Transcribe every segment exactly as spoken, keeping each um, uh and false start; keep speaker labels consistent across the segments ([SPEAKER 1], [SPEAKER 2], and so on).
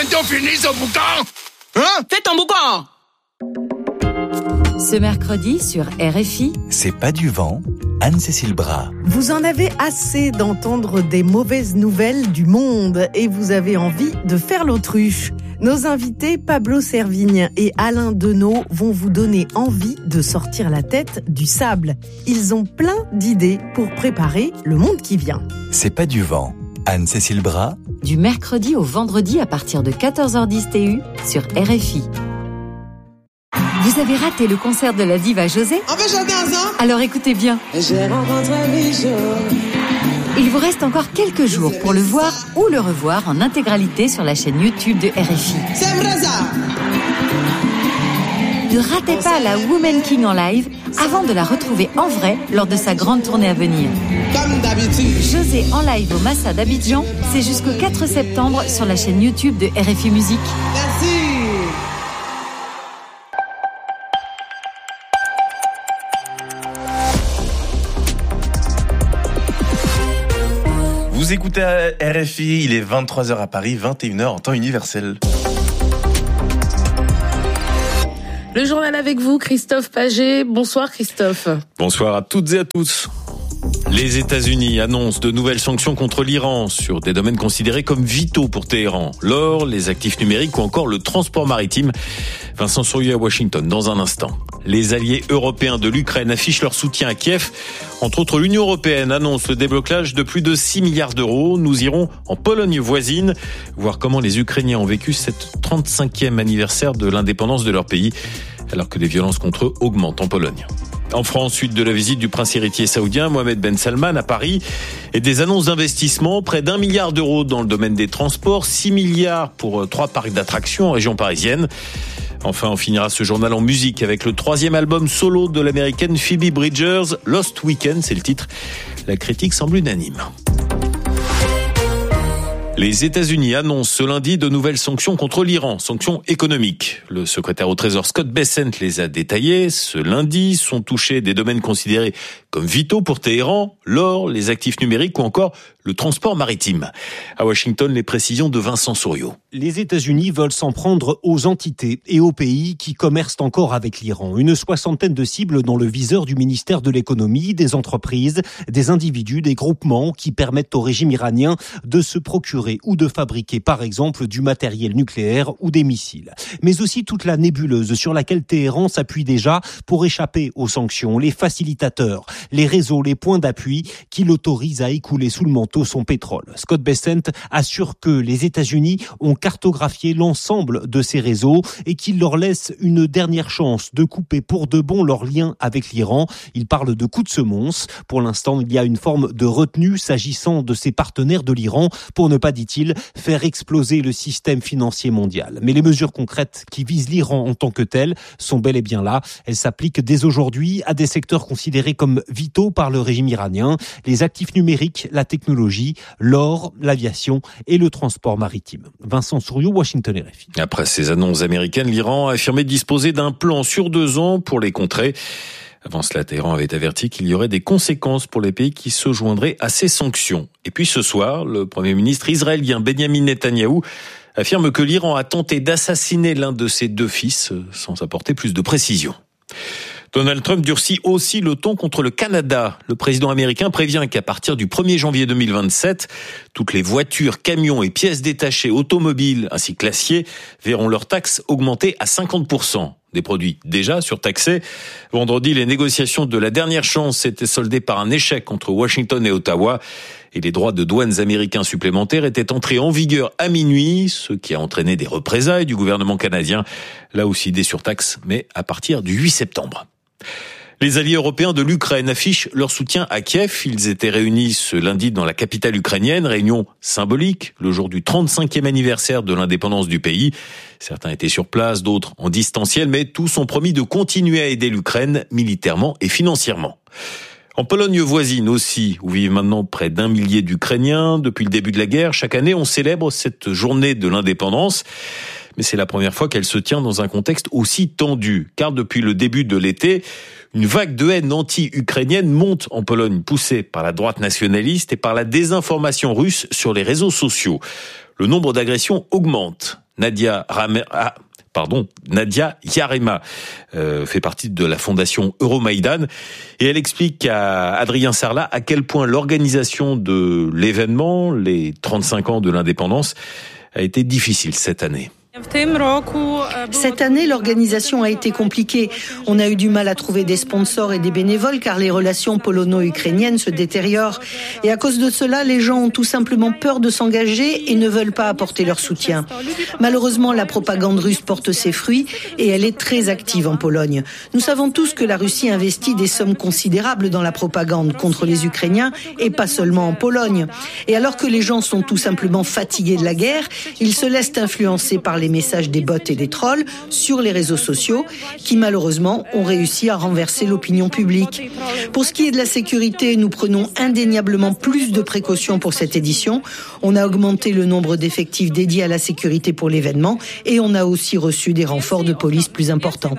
[SPEAKER 1] bientôt fini ce boucan. Hein?
[SPEAKER 2] Fais ton boucan.
[SPEAKER 3] Ce mercredi sur R F I,
[SPEAKER 4] C'est pas du vent, Anne-Cécile Bras.
[SPEAKER 5] Vous en avez assez d'entendre des mauvaises nouvelles du monde et vous avez envie de faire l'autruche. Nos invités Pablo Servigne et Alain Deneau vont vous donner envie de sortir la tête du sable. Ils ont plein d'idées pour préparer le monde qui vient.
[SPEAKER 4] C'est pas du vent, Anne-Cécile Bras.
[SPEAKER 3] du mercredi au vendredi à partir de quatorze heures dix T U sur R F I. Vous avez raté le concert de la diva José ?
[SPEAKER 2] On veut chanter ensemble ?
[SPEAKER 3] Alors écoutez bien.
[SPEAKER 2] J'ai rencontré Michel.
[SPEAKER 3] Il vous reste encore quelques jours pour le voir ou le revoir en intégralité sur la chaîne YouTube de R F I.
[SPEAKER 2] C'est vrai ça ?
[SPEAKER 3] Ne ratez pas la Woman King en live avant de la retrouver en vrai lors de sa grande tournée à venir.
[SPEAKER 2] Comme d'habitude.
[SPEAKER 3] José en live au Massa d'Abidjan, c'est jusqu'au quatre septembre sur la chaîne YouTube de R F I Musique.
[SPEAKER 2] Merci.
[SPEAKER 6] Vous écoutez à R F I, il est vingt-trois heures à Paris, vingt et une heures en temps universel.
[SPEAKER 7] Le journal avec vous, Christophe Paget. Bonsoir Christophe.
[SPEAKER 8] Bonsoir à toutes et à tous. Les États-Unis annoncent de nouvelles sanctions contre l'Iran sur des domaines considérés comme vitaux pour Téhéran. L'or, les actifs numériques ou encore le transport maritime. Vincent Sourieu à Washington dans un instant. Les alliés européens de l'Ukraine affichent leur soutien à Kiev. Entre autres, l'Union européenne annonce le déblocage de plus de six milliards d'euros. Nous irons en Pologne voisine, voir comment les Ukrainiens ont vécu cette trente-cinquième anniversaire de l'indépendance de leur pays, alors que les violences contre eux augmentent en Pologne. En France, suite de la visite du prince héritier saoudien Mohamed Ben Salman à Paris et des annonces d'investissement, près d'un milliard d'euros dans le domaine des transports, six milliards pour trois parcs d'attractions en région parisienne. Enfin, on finira ce journal en musique avec le troisième album solo de l'américaine Phoebe Bridgers, Lost Weekend, c'est le titre. La critique semble unanime. Les États-Unis annoncent ce lundi de nouvelles sanctions contre l'Iran, sanctions économiques. Le secrétaire au Trésor Scott Bessent les a détaillées. Ce lundi sont touchés des domaines considérés comme vitaux pour Téhéran, l'or, les actifs numériques ou encore le transport maritime. À Washington, les précisions de Vincent Souriau.
[SPEAKER 9] Les États-Unis veulent s'en prendre aux entités et aux pays qui commercent encore avec l'Iran. Une soixantaine de cibles dans le viseur du ministère de l'économie, des entreprises, des individus, des groupements qui permettent au régime iranien de se procurer ou de fabriquer, par exemple, du matériel nucléaire ou des missiles. Mais aussi toute la nébuleuse sur laquelle Téhéran s'appuie déjà pour échapper aux sanctions, les facilitateurs, les réseaux, les points d'appui qui l'autorisent à écouler sous le manteau son pétrole. Scott Bessent assure que les États-Unis ont cartographié l'ensemble de ces réseaux et qu'il leur laisse une dernière chance de couper pour de bon leurs liens avec l'Iran. Il parle de coup de semonce. Pour l'instant, il y a une forme de retenue s'agissant de ses partenaires de l'Iran pour ne pas, dit-il, faire exploser le système financier mondial. Mais les mesures concrètes qui visent l'Iran en tant que telles sont bel et bien là. Elles s'appliquent dès aujourd'hui à des secteurs considérés comme vitaux par le régime iranien, les actifs numériques, la technologie, l'or, l'aviation et le transport maritime. Vincent Souriau, Washington R F I.
[SPEAKER 8] Après ces annonces américaines, l'Iran a affirmé disposer d'un plan sur deux ans pour les contrer. Avant cela, Téhéran avait averti qu'il y aurait des conséquences pour les pays qui se joindraient à ces sanctions. Et puis ce soir, le Premier ministre israélien Benyamin Netanyahou affirme que l'Iran a tenté d'assassiner l'un de ses deux fils, sans apporter plus de précision. Donald Trump durcit aussi le ton contre le Canada. Le président américain prévient qu'à partir du premier janvier deux mille vingt-sept, toutes les voitures, camions et pièces détachées automobiles ainsi que l'acier verront leurs taxes augmenter à cinquante pour cent. Des produits déjà surtaxés. Vendredi, les négociations de la dernière chance s'étaient soldées par un échec entre Washington et Ottawa. Et les droits de douanes américains supplémentaires étaient entrés en vigueur à minuit, ce qui a entraîné des représailles du gouvernement canadien. Là aussi des surtaxes, mais à partir du huit septembre. Les alliés européens de l'Ukraine affichent leur soutien à Kiev. Ils étaient réunis ce lundi dans la capitale ukrainienne, réunion symbolique, le jour du trente-cinquième anniversaire de l'indépendance du pays. Certains étaient sur place, d'autres en distanciel, mais tous ont promis de continuer à aider l'Ukraine militairement et financièrement. En Pologne voisine aussi, où vivent maintenant près d'un millier d'Ukrainiens. Depuis le début de la guerre, chaque année, on célèbre cette journée de l'indépendance. Mais c'est la première fois qu'elle se tient dans un contexte aussi tendu. Car depuis le début de l'été, une vague de haine anti-ukrainienne monte en Pologne, poussée par la droite nationaliste et par la désinformation russe sur les réseaux sociaux. Le nombre d'agressions augmente. Nadia Rame... ah, pardon, Nadia Yarema euh, fait partie de la fondation Euromaïdan et elle explique à Adrien Sarlat à quel point l'organisation de l'événement, les trente-cinq ans de l'indépendance, a été difficile cette année.
[SPEAKER 10] Cette année, l'organisation a été compliquée. On a eu du mal à trouver des sponsors et des bénévoles car les relations polono-ukrainiennes se détériorent. Et à cause de cela, les gens ont tout simplement peur de s'engager et ne veulent pas apporter leur soutien. Malheureusement, la propagande russe porte ses fruits et elle est très active en Pologne. Nous savons tous que la Russie investit des sommes considérables dans la propagande contre les Ukrainiens et pas seulement en Pologne. Et alors que les gens sont tout simplement fatigués de la guerre, ils se laissent influencer par les messages des bots et des trolls sur les réseaux sociaux qui malheureusement ont réussi à renverser l'opinion publique. Pour ce qui est de la sécurité, nous prenons indéniablement plus de précautions pour cette édition. On a augmenté le nombre d'effectifs dédiés à la sécurité pour l'événement et on a aussi reçu des renforts de police plus importants.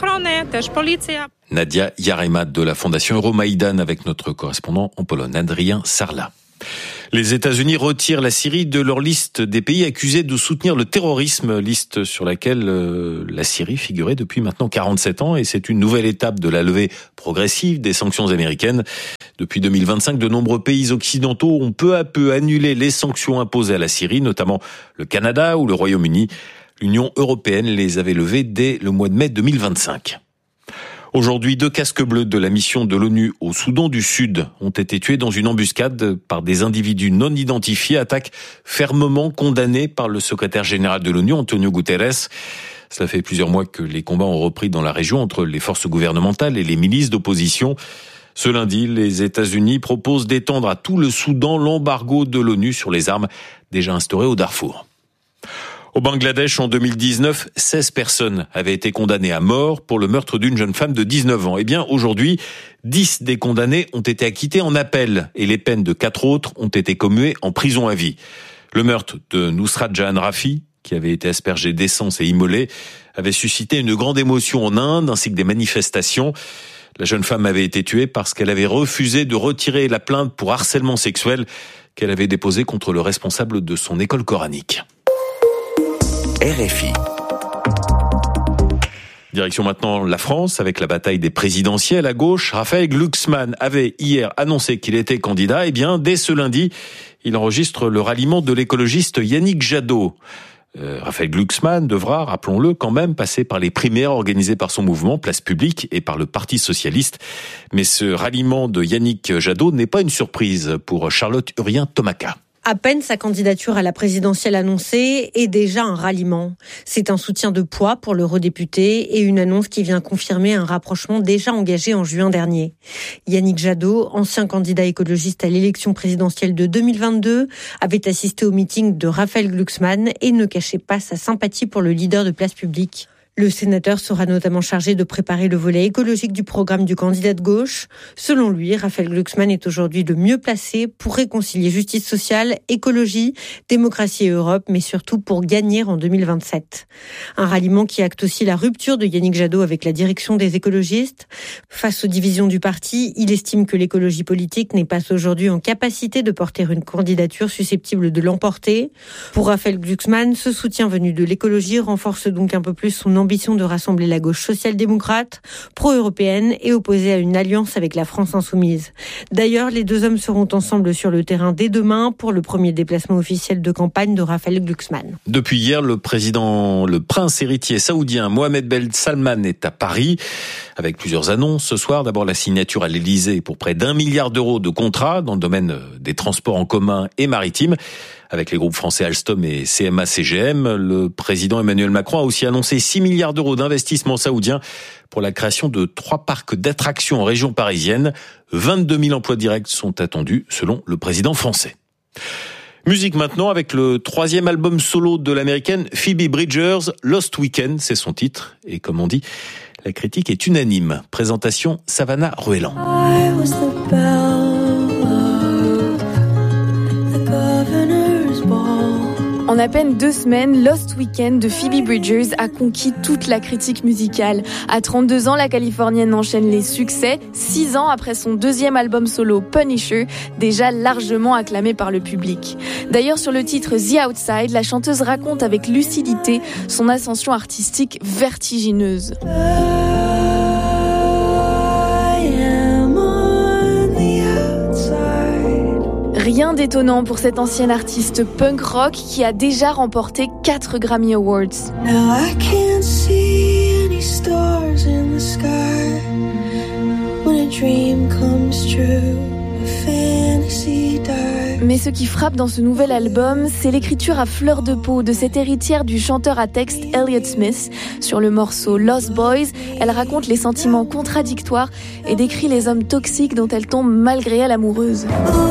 [SPEAKER 8] Nadia Yarema de la fondation Euromaïdan avec notre correspondant en Pologne, Adrien Sarlat. Les États-Unis retirent la Syrie de leur liste des pays accusés de soutenir le terrorisme, liste sur laquelle euh, la Syrie figurait depuis maintenant quarante-sept ans et c'est une nouvelle étape de la levée progressive des sanctions américaines. Depuis deux mille vingt-cinq, de nombreux pays occidentaux ont peu à peu annulé les sanctions imposées à la Syrie, notamment le Canada ou le Royaume-Uni. L'Union européenne les avait levées dès le mois de mai deux mille vingt-cinq. Aujourd'hui, deux casques bleus de la mission de l'ONU au Soudan du Sud ont été tués dans une embuscade par des individus non identifiés, attaque fermement condamnée par le secrétaire général de l'ONU, Antonio Guterres. Cela fait plusieurs mois que les combats ont repris dans la région entre les forces gouvernementales et les milices d'opposition. Ce lundi, les États-Unis proposent d'étendre à tout le Soudan l'embargo de l'ONU sur les armes déjà instauré au Darfour. Au Bangladesh, en deux mille dix-neuf, seize personnes avaient été condamnées à mort pour le meurtre d'une jeune femme de dix-neuf ans. Eh bien, aujourd'hui, dix des condamnés ont été acquittés en appel et les peines de quatre autres ont été commuées en prison à vie. Le meurtre de Nusrat Jahan Rafi, qui avait été aspergé d'essence et immolé, avait suscité une grande émotion en Inde ainsi que des manifestations. La jeune femme avait été tuée parce qu'elle avait refusé de retirer la plainte pour harcèlement sexuel qu'elle avait déposée contre le responsable de son école coranique.
[SPEAKER 4] R F I.
[SPEAKER 8] Direction maintenant la France avec la bataille des présidentielles à gauche. Raphaël Glucksmann avait hier annoncé qu'il était candidat. Eh bien, dès ce lundi, il enregistre le ralliement de l'écologiste Yannick Jadot. Euh, Raphaël Glucksmann devra, rappelons-le, quand même passer par les primaires organisées par son mouvement Place Publique et par le Parti Socialiste. Mais ce ralliement de Yannick Jadot n'est pas une surprise pour Charlotte Urien-Tomaca.
[SPEAKER 11] À peine sa candidature à la présidentielle annoncée est déjà un ralliement. C'est un soutien de poids pour l'eurodéputé et une annonce qui vient confirmer un rapprochement déjà engagé en juin dernier. Yannick Jadot, ancien candidat écologiste à l'élection présidentielle de deux mille vingt-deux, avait assisté au meeting de Raphaël Glucksmann et ne cachait pas sa sympathie pour le leader de Place Publique. Le sénateur sera notamment chargé de préparer le volet écologique du programme du candidat de gauche. Selon lui, Raphaël Glucksmann est aujourd'hui le mieux placé pour réconcilier justice sociale, écologie, démocratie et Europe, mais surtout pour gagner en deux mille vingt-sept. Un ralliement qui acte aussi la rupture de Yannick Jadot avec la direction des écologistes. Face aux divisions du parti, il estime que l'écologie politique n'est pas aujourd'hui en capacité de porter une candidature susceptible de l'emporter. Pour Raphaël Glucksmann, ce soutien venu de l'écologie renforce donc un peu plus son ambition de rassembler la gauche social-démocrate, pro-européenne et opposée à une alliance avec la France insoumise. D'ailleurs, les deux hommes seront ensemble sur le terrain dès demain pour le premier déplacement officiel de campagne de Raphaël Glucksmann.
[SPEAKER 8] Depuis hier, le président, le prince héritier saoudien Mohamed Ben Salman est à Paris avec plusieurs annonces. Ce soir, d'abord la signature à l'Elysée pour près d'un milliard d'euros de contrats dans le domaine des transports en commun et maritimes. Avec les groupes français Alstom et C M A C G M, le président Emmanuel Macron a aussi annoncé six milliards d'euros d'investissements saoudiens pour la création de trois parcs d'attractions en région parisienne. vingt-deux mille emplois directs sont attendus selon le président français. Musique maintenant avec le troisième album solo de l'américaine Phoebe Bridgers, Lost Weekend, c'est son titre. Et comme on dit, la critique est unanime. Présentation Savannah Rueland.
[SPEAKER 12] En à peine deux semaines, Lost Weekend de Phoebe Bridgers a conquis toute la critique musicale. À trente-deux ans, la Californienne enchaîne les succès, six ans après son deuxième album solo Punisher, déjà largement acclamé par le public. D'ailleurs, sur le titre The Outside, la chanteuse raconte avec lucidité son ascension artistique vertigineuse. Rien d'étonnant pour cette ancienne artiste punk rock qui a déjà remporté quatre Grammy Awards.
[SPEAKER 13] Now I can't see any stars in the sky when a dream comes true, a fantasy dies.
[SPEAKER 12] Mais ce qui frappe dans ce nouvel album, c'est l'écriture à fleur de peau de cette héritière du chanteur à texte Elliott Smith. Sur le morceau Lost Boys, elle raconte les sentiments contradictoires et décrit les hommes toxiques dont elle tombe malgré elle amoureuse.